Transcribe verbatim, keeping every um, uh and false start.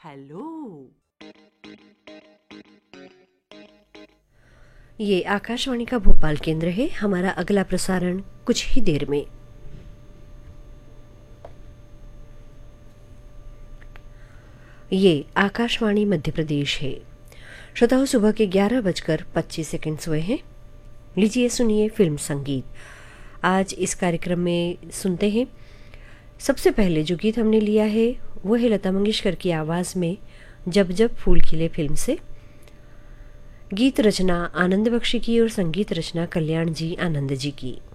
Hello. ये आकाशवाणी का भोपाल केंद्र है। हमारा अगला प्रसारण कुछ ही देर में। ये आकाशवाणी मध्य प्रदेश है। श्रोताओं, सुबह के ग्यारह बजकर पच्चीस सेकंड हुए हैं। लीजिए सुनिए फिल्म संगीत। आज इस कार्यक्रम में सुनते हैं, सबसे पहले जो गीत हमने लिया है वो है लता मंगेशकर की आवाज़ में जब जब फूल खिले फिल्म से। गीत रचना आनंद बख्शी की और संगीत रचना कल्याण जी आनंद जी की।